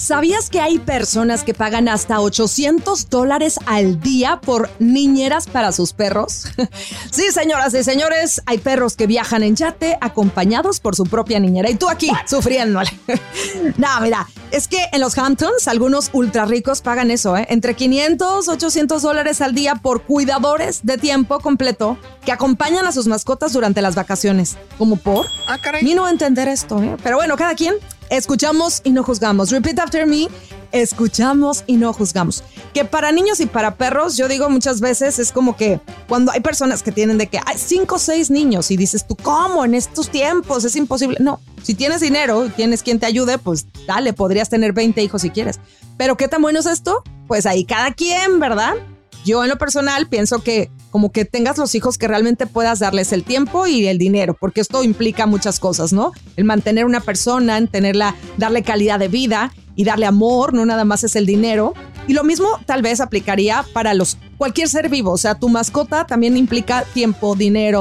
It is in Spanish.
¿Sabías que hay personas que pagan hasta $800 al día por niñeras para sus perros? Sí, señoras y señores, hay perros que viajan en yate acompañados por su propia niñera. Y tú aquí, sufriéndole. No, mira, es que en los Hamptons algunos ultra ricos pagan eso, entre $500, $800 al día por cuidadores de tiempo completo que acompañan a sus mascotas durante las vacaciones. ¿Cómo por? Caray. Ni no entender esto, Pero bueno, cada quien. Escuchamos y no juzgamos. Repeat after me. Escuchamos y no juzgamos. Que para niños y para perros, yo digo muchas veces, es como que cuando hay personas que tienen de que hay 5 o 6 niños y dices tú, ¿cómo? En estos tiempos es imposible. No, si tienes dinero y tienes quien te ayude, pues dale, podrías tener 20 hijos si quieres. Pero ¿qué tan bueno es esto? Pues ahí cada quien, ¿verdad? Yo en lo personal pienso que como que tengas los hijos que realmente puedas darles el tiempo y el dinero, porque esto implica muchas cosas, ¿no? El mantener una persona, en darle calidad de vida y darle amor, no nada más es el dinero. Y lo mismo tal vez aplicaría para cualquier ser vivo, o sea, tu mascota también implica tiempo, dinero,